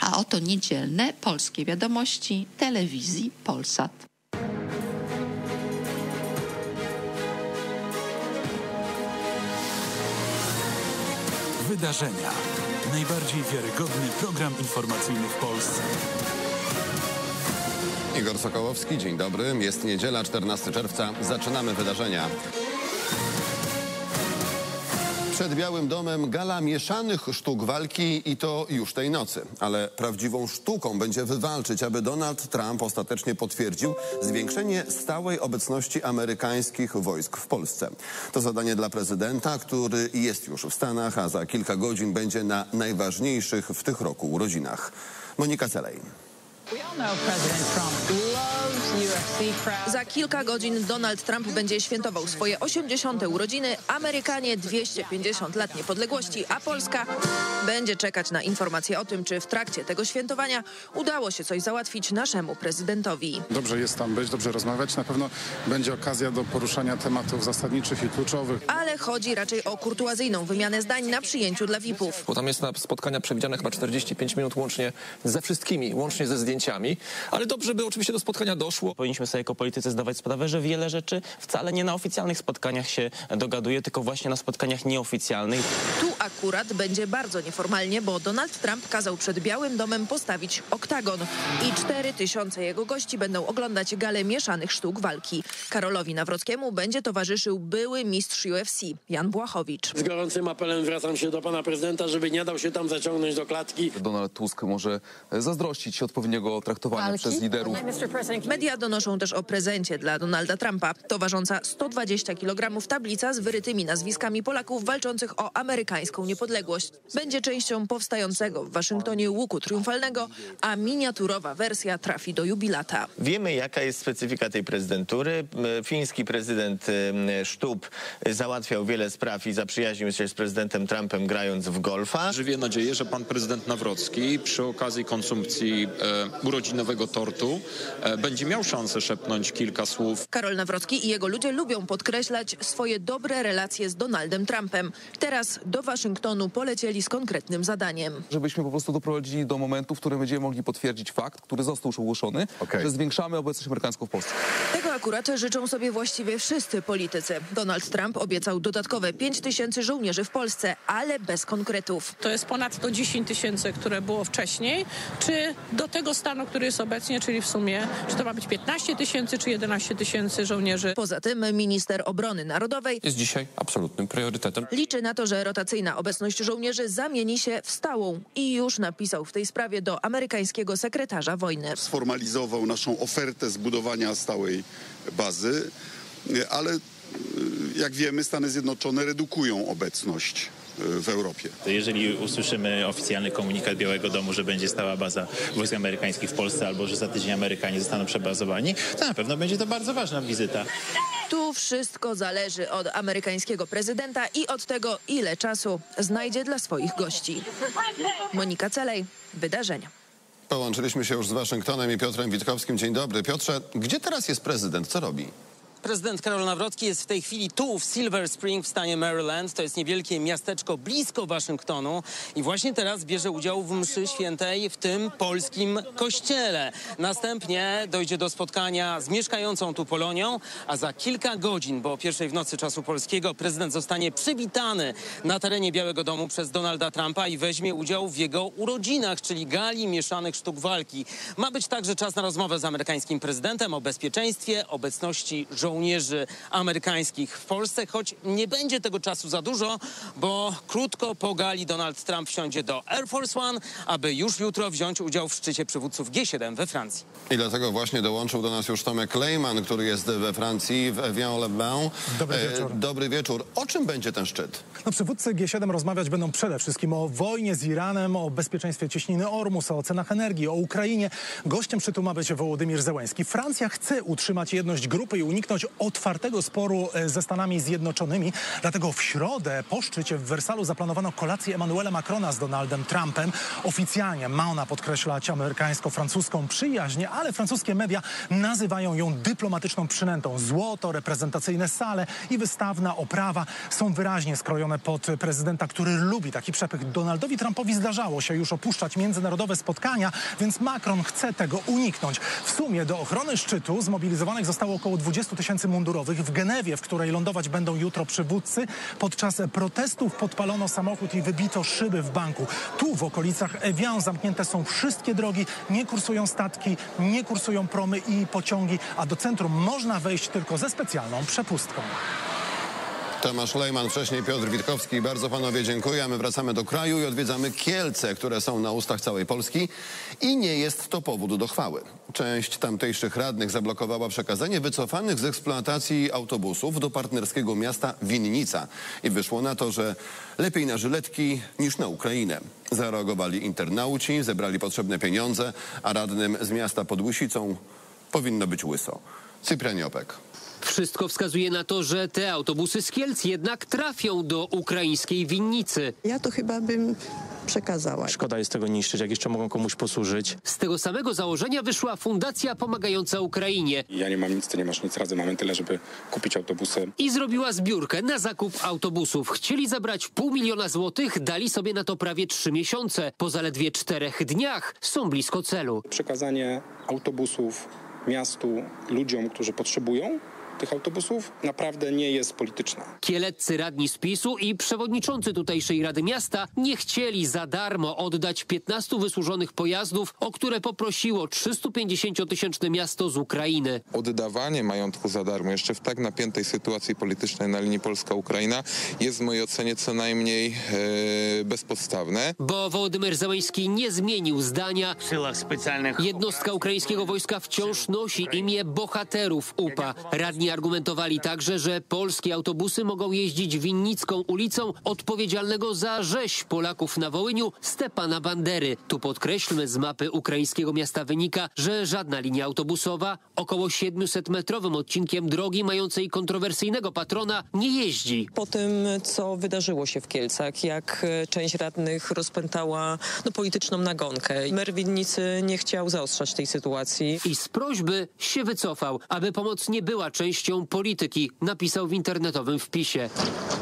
A oto niedzielne polskie wiadomości telewizji Polsat. Wydarzenia. Najbardziej wiarygodny program informacyjny w Polsce. Igor Sokołowski, dzień dobry. Jest niedziela, 14 czerwca. Zaczynamy wydarzenia. Przed Białym Domem gala mieszanych sztuk walki i to już tej nocy. Ale prawdziwą sztuką będzie wywalczyć, aby Donald Trump ostatecznie potwierdził zwiększenie stałej obecności amerykańskich wojsk w Polsce. To zadanie dla prezydenta, który jest już w Stanach, a za kilka godzin będzie na najważniejszych w tych roku urodzinach. Monika Celej. Za kilka godzin Donald Trump będzie świętował swoje 80. urodziny, Amerykanie 250 lat niepodległości, a Polska będzie czekać na informacje o tym, czy w trakcie tego świętowania udało się coś załatwić naszemu prezydentowi. Dobrze jest tam być, dobrze rozmawiać. Na pewno będzie okazja do poruszania tematów zasadniczych i kluczowych. Ale chodzi raczej o kurtuazyjną wymianę zdań na przyjęciu dla VIP-ów. Bo tam jest na spotkania przewidziane chyba 45 minut łącznie ze wszystkimi, łącznie ze zdjęciami. Ale dobrze by oczywiście do spotkania doszło. Powinniśmy sobie jako politycy zdawać sprawę, że wiele rzeczy wcale nie na oficjalnych spotkaniach się dogaduje, tylko właśnie na spotkaniach nieoficjalnych. Tu akurat będzie bardzo nieformalnie, bo Donald Trump kazał przed Białym Domem postawić oktagon i 4000 jego gości będą oglądać galę mieszanych sztuk walki. Karolowi Nawrockiemu będzie towarzyszył były mistrz UFC Jan Błachowicz. Z gorącym apelem zwracam się do pana prezydenta, żeby nie dał się tam zaciągnąć do klatki. Donald Tusk może zazdrościć odpowiedniego traktowania przez liderów. Media donoszą też o prezencie dla Donalda Trumpa. To ważąca 120 kg tablica z wyrytymi nazwiskami Polaków walczących o amerykańską niepodległość. Będzie częścią powstającego w Waszyngtonie łuku triumfalnego, a miniaturowa wersja trafi do jubilata. Wiemy, jaka jest specyfika tej prezydentury. Fiński prezydent Stubb załatwiał wiele spraw i zaprzyjaźnił się z prezydentem Trumpem, grając w golfa. Żywię nadzieję, że pan prezydent Nawrocki przy okazji konsumpcji urodzinowego tortu będzie miał szansę szepnąć kilka słów. Karol Nawrocki i jego ludzie lubią podkreślać swoje dobre relacje z Donaldem Trumpem. Teraz do Waszyngtonu polecieli z konkretnym zadaniem. Żebyśmy po prostu doprowadzili do momentu, w którym będziemy mogli potwierdzić fakt, który został już ogłoszony, że zwiększamy obecność amerykańską w Polsce. Tego akurat życzą sobie właściwie wszyscy politycy. Donald Trump obiecał dodatkowe 5000 żołnierzy w Polsce, ale bez konkretów. To jest ponad 10 000, które było wcześniej, czy do tego stanu, który jest obecnie, czyli w sumie, czy to ma być 15 000, czy 11 000 żołnierzy. Poza tym minister obrony narodowej Jest dzisiaj absolutnym priorytetem. liczy na to, że rotacyjna obecność żołnierzy zamieni się w stałą i już napisał w tej sprawie do amerykańskiego sekretarza wojny. Sformalizował naszą ofertę zbudowania stałej bazy, ale jak wiemy, Stany Zjednoczone redukują obecność w Europie. Jeżeli usłyszymy oficjalny komunikat Białego Domu, że będzie stała baza wojsk amerykańskich w Polsce albo że za tydzień Amerykanie zostaną przebazowani, to na pewno będzie to bardzo ważna wizyta. Tu wszystko zależy od amerykańskiego prezydenta i od tego, ile czasu znajdzie dla swoich gości. Monika Celej, wydarzenia. Połączyliśmy się już z Waszyngtonem i Piotrem Witkowskim. Dzień dobry. Piotrze, gdzie teraz jest prezydent? Co robi? Prezydent Karol Nawrocki jest w tej chwili tu, w Silver Spring w stanie Maryland. To jest niewielkie miasteczko blisko Waszyngtonu i właśnie teraz bierze udział w mszy świętej w tym polskim kościele. Następnie dojdzie do spotkania z mieszkającą tu Polonią, a za kilka godzin, bo o 1:00 w nocy czasu polskiego, prezydent zostanie przywitany na terenie Białego Domu przez Donalda Trumpa i weźmie udział w jego urodzinach, czyli gali mieszanych sztuk walki. Ma być także czas na rozmowę z amerykańskim prezydentem o bezpieczeństwie, obecności żołnierzy amerykańskich w Polsce, choć nie będzie tego czasu za dużo, bo krótko po gali Donald Trump wsiądzie do Air Force One, aby już jutro wziąć udział w szczycie przywódców G7 we Francji. I dlatego właśnie dołączył do nas już Tomek Lejman, który jest we Francji, w Evian-le-Bain. Dobry wieczór. Dobry wieczór. O czym będzie ten szczyt? No, przywódcy G7 rozmawiać będą przede wszystkim o wojnie z Iranem, o bezpieczeństwie cieśniny Ormus, o cenach energii, o Ukrainie. Gościem szczytu ma być Wołodymyr Zełenski. Francja chce utrzymać jedność grupy i uniknąć oczekiwać otwartego sporu ze Stanami Zjednoczonymi. Dlatego w środę po szczycie w Wersalu zaplanowano kolację Emmanuela Macrona z Donaldem Trumpem. Oficjalnie ma ona podkreślać amerykańsko-francuską przyjaźń, ale francuskie media nazywają ją dyplomatyczną przynętą. Złoto, reprezentacyjne sale i wystawna oprawa są wyraźnie skrojone pod prezydenta, który lubi taki przepych. Donaldowi Trumpowi zdarzało się już opuszczać międzynarodowe spotkania, więc Macron chce tego uniknąć. W sumie do ochrony szczytu zmobilizowanych zostało około 20 000 mundurowych. W Genewie, w której lądować będą jutro przywódcy, podczas protestów podpalono samochód i wybito szyby w banku. Tu w okolicach Evian zamknięte są wszystkie drogi, nie kursują statki, nie kursują promy i pociągi, a do centrum można wejść tylko ze specjalną przepustką. Tomasz Lejman, wcześniej Piotr Witkowski. Bardzo panowie dziękuję. My wracamy do kraju i odwiedzamy Kielce, które są na ustach całej Polski. I nie jest to powód do chwały. Część tamtejszych radnych zablokowała przekazanie wycofanych z eksploatacji autobusów do partnerskiego miasta Winnica. I wyszło na to, że lepiej na żyletki niż na Ukrainę. Zareagowali internauci, zebrali potrzebne pieniądze, a radnym z miasta pod Łysicą powinno być łyso. Cyprian Jopek. Wszystko wskazuje na to, że te autobusy z Kielc jednak trafią do ukraińskiej Winnicy. Ja to chyba bym przekazała. Szkoda jest tego niszczyć, jak jeszcze mogą komuś posłużyć. Z tego samego założenia wyszła fundacja pomagająca Ukrainie. Ja nie mam nic, ty nie masz nic, razem mamy tyle, żeby kupić autobusy. I zrobiła zbiórkę na zakup autobusów. Chcieli zabrać 500 000 złotych, dali sobie na to prawie 3 miesiące. Po zaledwie 4 dniach są blisko celu. Przekazanie autobusów miastu, ludziom, którzy potrzebują tych autobusów, naprawdę nie jest polityczna. Kieleccy radni z PiS-u i przewodniczący tutejszej Rady Miasta nie chcieli za darmo oddać 15 wysłużonych pojazdów, o które poprosiło 350-tysięczne miasto z Ukrainy. Oddawanie majątku za darmo jeszcze w tak napiętej sytuacji politycznej na linii Polska-Ukraina jest w mojej ocenie co najmniej bezpodstawne. Bo Wołodymyr Zełenski nie zmienił zdania. Jednostka ukraińskiego wojska wciąż nosi imię bohaterów UPA. Radni argumentowali także, że polskie autobusy mogą jeździć Winnicką ulicą odpowiedzialnego za rzeź Polaków na Wołyniu Stepana Bandery. Tu podkreślmy, z mapy ukraińskiego miasta wynika, że żadna linia autobusowa około 700-metrowym odcinkiem drogi mającej kontrowersyjnego patrona nie jeździ. Po tym, co wydarzyło się w Kielcach, jak część radnych rozpętała polityczną nagonkę. Mer Winnicy nie chciał zaostrzać tej sytuacji. I z prośby się wycofał, aby pomoc nie była częścią polityki, napisał w internetowym wpisie.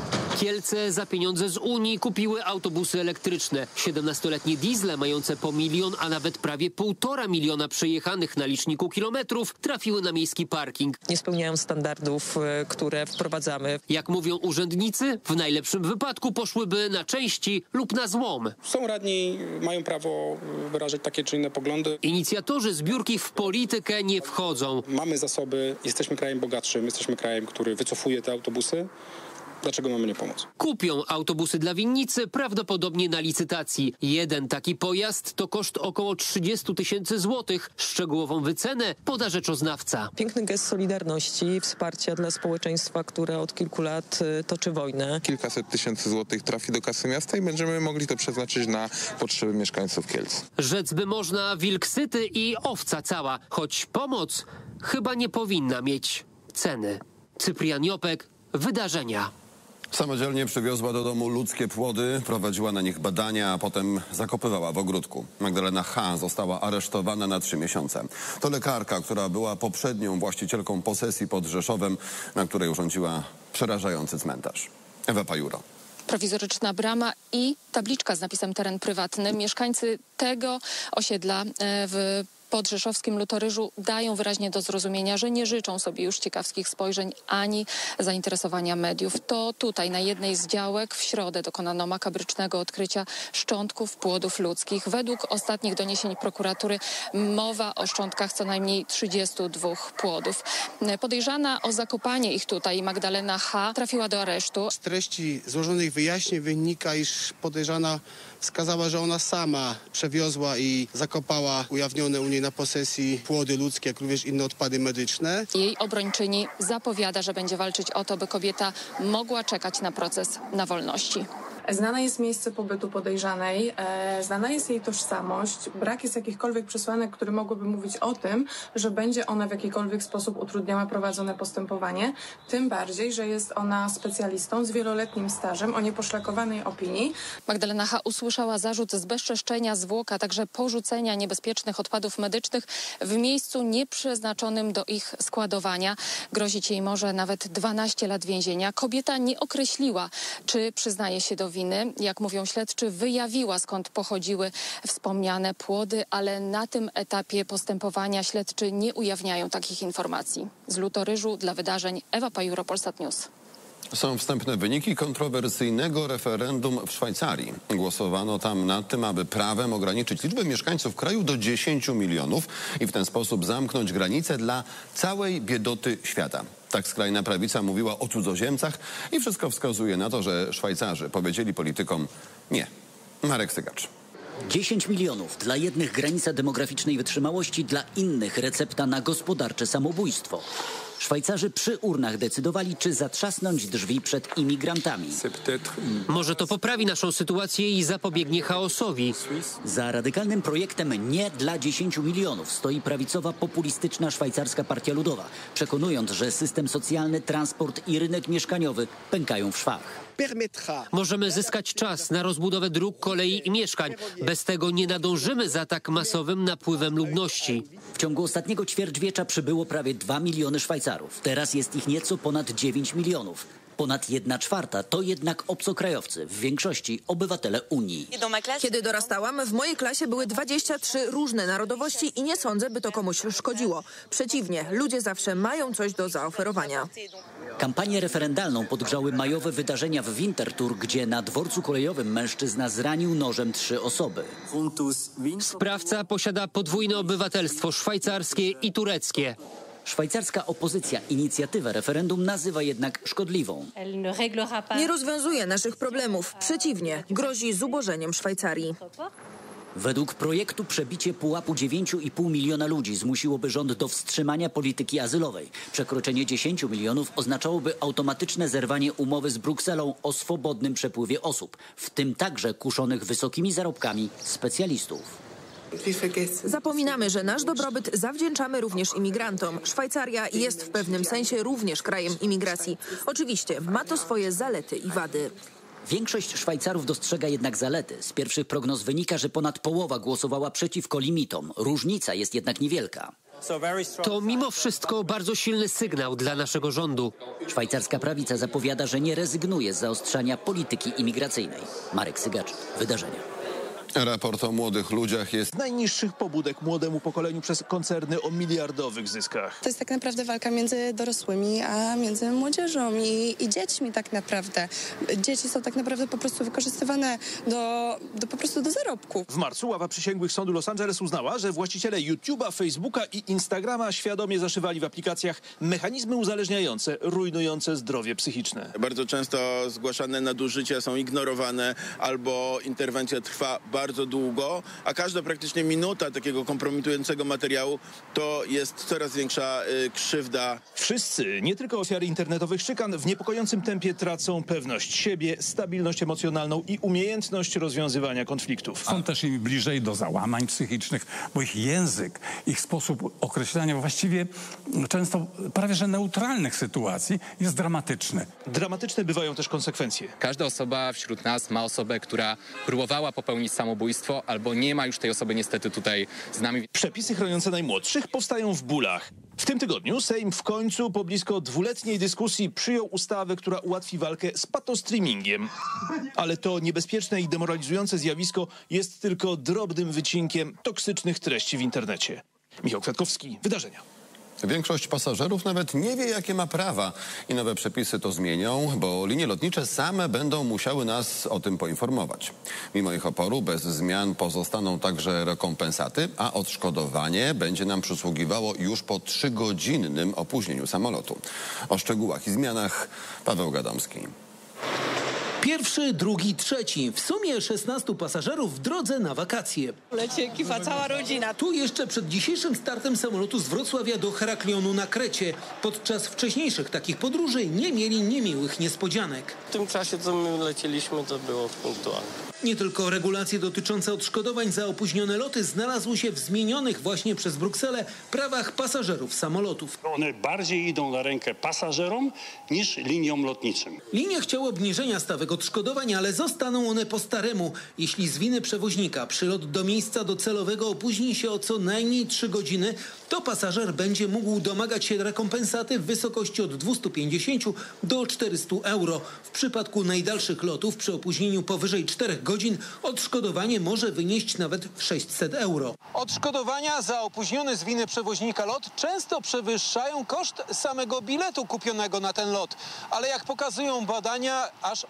Kielce za pieniądze z Unii kupiły autobusy elektryczne. 17-letnie diesle mające po 1 000 000, a nawet prawie 1,5 miliona przejechanych na liczniku kilometrów trafiły na miejski parking. Nie spełniają standardów, które wprowadzamy. Jak mówią urzędnicy, w najlepszym wypadku poszłyby na części lub na złom. Są radni, mają prawo wyrażać takie czy inne poglądy. Inicjatorzy zbiórki w politykę nie wchodzą. Mamy zasoby, jesteśmy krajem bogatszym, jesteśmy krajem, który wycofuje te autobusy. Dlaczego mamy nie pomóc? Kupią autobusy dla Winnicy prawdopodobnie na licytacji. Jeden taki pojazd to koszt około 30 000 złotych. Szczegółową wycenę poda rzeczoznawca. Piękny gest solidarności, wsparcia dla społeczeństwa, które od kilku lat toczy wojnę. Kilkaset tysięcy złotych trafi do kasy miasta i będziemy mogli to przeznaczyć na potrzeby mieszkańców Kielc. Rzec by można wilk syty i owca cała, choć pomoc chyba nie powinna mieć ceny. Cyprian Jopek, Wydarzenia. Samodzielnie przywiozła do domu ludzkie płody, prowadziła na nich badania, a potem zakopywała w ogródku. Magdalena H. została aresztowana na 3 miesiące. To lekarka, która była poprzednią właścicielką posesji pod Rzeszowem, na której urządziła przerażający cmentarz. Ewa Pajuro. Prowizoryczna brama i tabliczka z napisem teren prywatny. Mieszkańcy tego osiedla w podrzeszowskim Lutoryżu dają wyraźnie do zrozumienia, że nie życzą sobie już ciekawskich spojrzeń ani zainteresowania mediów. To tutaj na jednej z działek w środę dokonano makabrycznego odkrycia szczątków płodów ludzkich. Według ostatnich doniesień prokuratury mowa o szczątkach co najmniej 32 płodów. Podejrzana o zakopanie ich tutaj Magdalena H. trafiła do aresztu. Z treści złożonych wyjaśnień wynika, iż podejrzana wskazała, że ona sama przewiozła i zakopała ujawnione u niej na posesji płody ludzkie, jak również inne odpady medyczne. Jej obrończyni zapowiada, że będzie walczyć o to, by kobieta mogła czekać na proces na wolności. Znane jest miejsce pobytu podejrzanej, znana jest jej tożsamość, brak jest jakichkolwiek przesłanek, które mogłyby mówić o tym, że będzie ona w jakikolwiek sposób utrudniała prowadzone postępowanie, tym bardziej, że jest ona specjalistą z wieloletnim stażem o nieposzlakowanej opinii. Magdalena H. usłyszała zarzut zbezczeszczenia zwłok, a także porzucenia niebezpiecznych odpadów medycznych w miejscu nieprzeznaczonym do ich składowania. Grozić jej może nawet 12 lat więzienia. Kobieta nie określiła, czy przyznaje się do winy. Jak mówią śledczy, wyjawiła, skąd pochodziły wspomniane płody, ale na tym etapie postępowania śledczy nie ujawniają takich informacji. Z Lutoryżu dla wydarzeń Ewa Pajuro, Polsat News. Są wstępne wyniki kontrowersyjnego referendum w Szwajcarii. Głosowano tam nad tym, aby prawem ograniczyć liczbę mieszkańców kraju do 10 milionów i w ten sposób zamknąć granice dla całej biedoty świata. Tak skrajna prawica mówiła o cudzoziemcach i wszystko wskazuje na to, że Szwajcarzy powiedzieli politykom nie. Marek Sygacz. 10 milionów dla jednych granica demograficznej wytrzymałości, dla innych recepta na gospodarcze samobójstwo. Szwajcarzy przy urnach decydowali, czy zatrzasnąć drzwi przed imigrantami. Może to poprawi naszą sytuację i zapobiegnie chaosowi. Za radykalnym projektem nie dla 10 milionów stoi prawicowa, populistyczna szwajcarska partia ludowa, przekonując, że system socjalny, transport i rynek mieszkaniowy pękają w szwach. Możemy zyskać czas na rozbudowę dróg, kolei i mieszkań. Bez tego nie nadążymy za tak masowym napływem ludności. W ciągu ostatniego ćwierćwiecza przybyło prawie 2 miliony Szwajcarów. Teraz jest ich nieco ponad 9 milionów. Ponad 1/4 to jednak obcokrajowcy, w większości obywatele Unii. Kiedy dorastałam, w mojej klasie były 23 różne narodowości i nie sądzę, by to komuś szkodziło. Przeciwnie, ludzie zawsze mają coś do zaoferowania. Kampanię referendalną podgrzały majowe wydarzenia w Winterthur, gdzie na dworcu kolejowym mężczyzna zranił nożem 3 osoby. Sprawca posiada podwójne obywatelstwo, szwajcarskie i tureckie. Szwajcarska opozycja inicjatywę referendum nazywa jednak szkodliwą. Nie rozwiązuje naszych problemów. Przeciwnie, grozi zubożeniem Szwajcarii. Według projektu przebicie pułapu 9,5 miliona ludzi zmusiłoby rząd do wstrzymania polityki azylowej. Przekroczenie 10 milionów oznaczałoby automatyczne zerwanie umowy z Brukselą o swobodnym przepływie osób, w tym także kuszonych wysokimi zarobkami specjalistów. Zapominamy, że nasz dobrobyt zawdzięczamy również imigrantom. Szwajcaria jest w pewnym sensie również krajem imigracji. Oczywiście ma to swoje zalety i wady. Większość Szwajcarów dostrzega jednak zalety. Z pierwszych prognoz wynika, że ponad połowa głosowała przeciwko limitom. Różnica jest jednak niewielka. To mimo wszystko bardzo silny sygnał dla naszego rządu. Szwajcarska prawica zapowiada, że nie rezygnuje z zaostrzania polityki imigracyjnej. Marek Sygacz, wydarzenia. Raport o młodych ludziach jest najniższych pobudek młodemu pokoleniu przez koncerny o miliardowych zyskach. To jest tak naprawdę walka między dorosłymi, a między młodzieżą i dziećmi tak naprawdę. Dzieci są tak naprawdę po prostu wykorzystywane po prostu do zarobku. W marcu ława przysięgłych sądu Los Angeles uznała, że właściciele YouTube'a, Facebooka i Instagrama świadomie zaszywali w aplikacjach mechanizmy uzależniające, rujnujące zdrowie psychiczne. Bardzo często zgłaszane nadużycia są ignorowane albo interwencja trwa bardzo długo, a każda praktycznie minuta takiego kompromitującego materiału to jest coraz większa krzywda. Wszyscy, nie tylko ofiary internetowych szykan, w niepokojącym tempie tracą pewność siebie, stabilność emocjonalną i umiejętność rozwiązywania konfliktów. Są też im bliżej do załamań psychicznych, bo ich język, ich sposób określania właściwie często prawie że neutralnych sytuacji jest dramatyczny. Dramatyczne bywają też konsekwencje. Każda osoba wśród nas ma osobę, która próbowała popełnić samobójstwo albo nie ma już tej osoby niestety tutaj z nami. Przepisy chroniące najmłodszych powstają w bólach. W tym tygodniu Sejm w końcu po blisko 2-letniej dyskusji przyjął ustawę, która ułatwi walkę z patostreamingiem. Ale to niebezpieczne i demoralizujące zjawisko jest tylko drobnym wycinkiem toksycznych treści w internecie. Michał Kwiatkowski, wydarzenia. Większość pasażerów nawet nie wie, jakie ma prawa i nowe przepisy to zmienią, bo linie lotnicze same będą musiały nas o tym poinformować. Mimo ich oporu bez zmian pozostaną także rekompensaty, a odszkodowanie będzie nam przysługiwało już po 3-godzinnym opóźnieniu samolotu. O szczegółach i zmianach Paweł Gadomski. Pierwszy, drugi, trzeci. W sumie 16 pasażerów w drodze na wakacje. Leci ekipa, cała rodzina. Tu jeszcze przed dzisiejszym startem samolotu z Wrocławia do Heraklionu na Krecie. Podczas wcześniejszych takich podróży nie mieli niemiłych niespodzianek. W tym czasie, co my lecieliśmy, to było punktualne. Nie tylko regulacje dotyczące odszkodowań za opóźnione loty znalazły się w zmienionych właśnie przez Brukselę prawach pasażerów samolotów. One bardziej idą na rękę pasażerom niż liniom lotniczym. Linie chciały obniżenia stawek odszkodowań, ale zostaną one po staremu. Jeśli z winy przewoźnika przylot do miejsca docelowego opóźni się o co najmniej 3 godziny, to pasażer będzie mógł domagać się rekompensaty w wysokości od 250 do 400 euro. W przypadku najdalszych lotów przy opóźnieniu powyżej 4 godzin odszkodowanie może wynieść nawet 600 euro. Odszkodowania za opóźniony z winy przewoźnika lot często przewyższają koszt samego biletu kupionego na ten lot. Ale jak pokazują badania, aż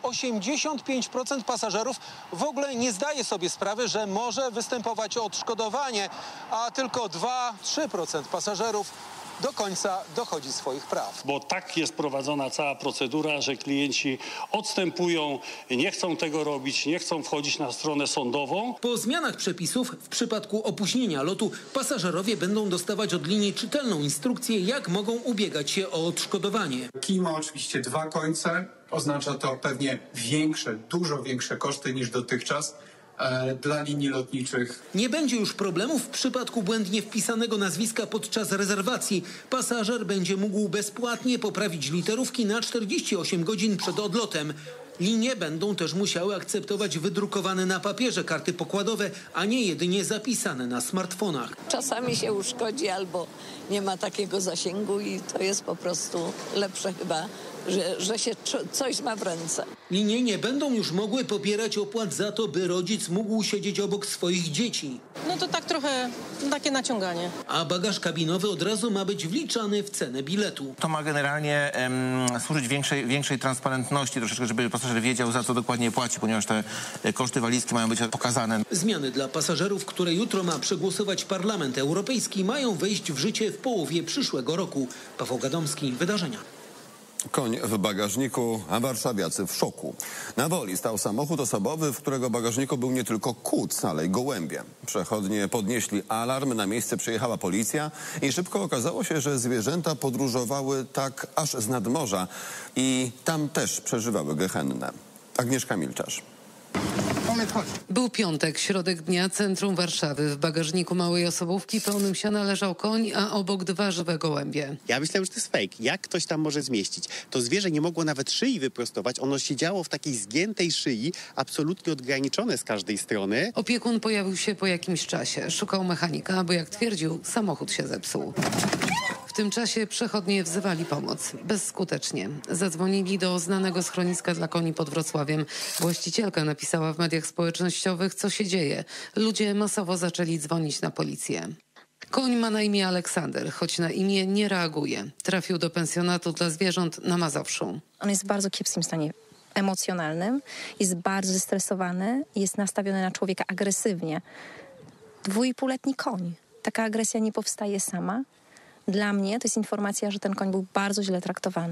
85% pasażerów w ogóle nie zdaje sobie sprawy, że może występować o odszkodowanie, a tylko 2-3% pasażerów do końca dochodzi swoich praw. Bo tak jest prowadzona cała procedura, że klienci odstępują, nie chcą tego robić, nie chcą wchodzić na stronę sądową. Po zmianach przepisów w przypadku opóźnienia lotu pasażerowie będą dostawać od linii czytelną instrukcję, jak mogą ubiegać się o odszkodowanie. Kij ma oczywiście 2 końce. Oznacza to pewnie dużo większe koszty niż dotychczas dla linii lotniczych. Nie będzie już problemów w przypadku błędnie wpisanego nazwiska podczas rezerwacji. Pasażer będzie mógł bezpłatnie poprawić literówki na 48 godzin przed odlotem. Linie będą też musiały akceptować wydrukowane na papierze karty pokładowe, a nie jedynie zapisane na smartfonach. Czasami się uszkodzi albo nie ma takiego zasięgu i to jest po prostu lepsze chyba, że się coś ma w ręce. Linie nie będą już mogły pobierać opłat za to, by rodzic mógł siedzieć obok swoich dzieci. No to tak trochę takie naciąganie. A bagaż kabinowy od razu ma być wliczany w cenę biletu. To ma generalnie służyć większej transparentności, troszeczkę, żeby pasażer wiedział, za co dokładnie płaci, ponieważ te koszty walizki mają być pokazane. Zmiany dla pasażerów, które jutro ma przegłosować Parlament Europejski, mają wejść w życie w połowie przyszłego roku. Paweł Gadomski, Wydarzenia. Koń w bagażniku, a warszawiacy w szoku. Na Woli stał samochód osobowy, w którego bagażniku był nie tylko kuc, ale i gołębie. Przechodnie podnieśli alarm, na miejsce przyjechała policja i szybko okazało się, że zwierzęta podróżowały tak aż z nadmorza i tam też przeżywały gehennę. Agnieszka Milczarz. Był piątek, środek dnia, centrum Warszawy. W bagażniku małej osobówki pełnym siana leżał koń, a obok 2 żywe gołębie. Ja myślałem, że to jest fake. Jak ktoś tam może zmieścić? To zwierzę nie mogło nawet szyi wyprostować. Ono siedziało w takiej zgiętej szyi, absolutnie odgraniczone z każdej strony. Opiekun pojawił się po jakimś czasie. Szukał mechanika, bo jak twierdził, samochód się zepsuł. W tym czasie przechodnie wzywali pomoc. Bezskutecznie. Zadzwonili do znanego schroniska dla koni pod Wrocławiem. Właścicielka napisała w mediach społecznościowych, co się dzieje. Ludzie masowo zaczęli dzwonić na policję. Koń ma na imię Aleksander, choć na imię nie reaguje. Trafił do pensjonatu dla zwierząt na Mazowszu. On jest w bardzo kiepskim stanie emocjonalnym, jest bardzo zestresowany, jest nastawiony na człowieka agresywnie. 2,5-letni koń. Taka agresja nie powstaje sama. Dla mnie to jest informacja, że ten koń był bardzo źle traktowany.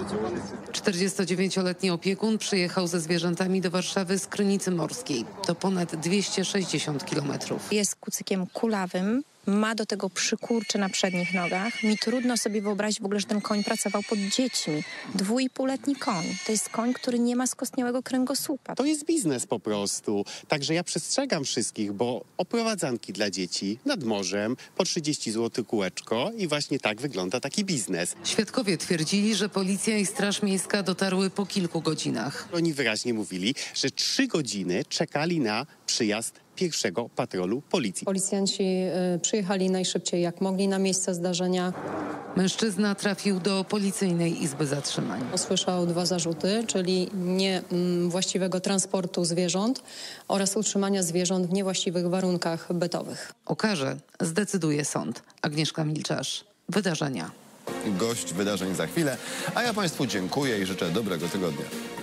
49-letni opiekun przyjechał ze zwierzętami do Warszawy z Krynicy Morskiej. To ponad 260 kilometrów. Jest kucykiem kulawym, ma do tego przykurcze na przednich nogach. Mi trudno sobie wyobrazić w ogóle, że ten koń pracował pod dziećmi. 2,5-letni koń. To jest koń, który nie ma skostniałego kręgosłupa. To jest biznes po prostu. Także ja przestrzegam wszystkich, bo oprowadzanki dla dzieci nad morzem po 30 zł kółeczko i właśnie tak wygląda taki biznes. Świadkowie twierdzili, że policja i Straż Miejska dotarły po kilku godzinach. Oni wyraźnie mówili, że 3 godziny czekali na przyjazd pierwszego patrolu policji. Policjanci przyjechali najszybciej jak mogli na miejsce zdarzenia. Mężczyzna trafił do policyjnej izby zatrzymań. Usłyszał 2 zarzuty, czyli niewłaściwego transportu zwierząt oraz utrzymania zwierząt w niewłaściwych warunkach bytowych. O karze zdecyduje sąd. Agnieszka Milczarz, Wydarzenia. Gość wydarzeń za chwilę, a ja Państwu dziękuję i życzę dobrego tygodnia.